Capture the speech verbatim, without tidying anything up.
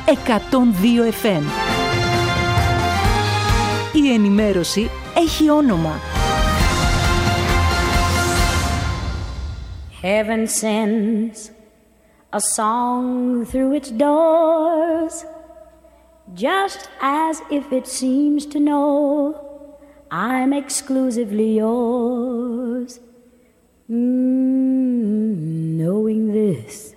εκατόν δύο εφ εμ. Η ενημέρωση έχει όνομα. Heaven sends a song through its doors, just as if it seems to know I'm exclusively yours. Mm, knowing this,